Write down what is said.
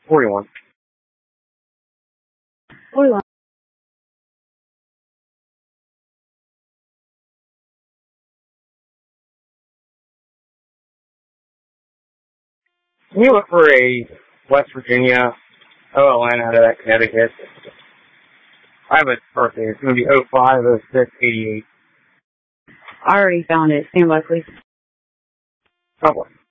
41. 41. Can you look for a West Virginia OLN out of that Connecticut? I have a birthday. It's going to be 050688. I already found it. Stand by, please. Oh, boy.